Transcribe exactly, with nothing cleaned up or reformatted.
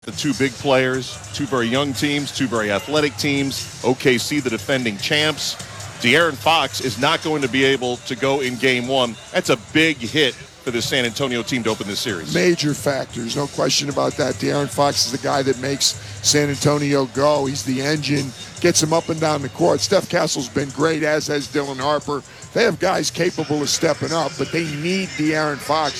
The two big players, two very young teams, two very athletic teams. O K C, the defending champs. De'Aaron Fox is not going to be able to go in game one. That's a big hit for the San Antonio team to open this series. Major factors, no question about that. De'Aaron Fox is the guy that makes San Antonio go. He's the engine, gets him up and down the court. Steph Castle's been great, as has Dylan Harper. They have guys capable of stepping up, but they need De'Aaron Fox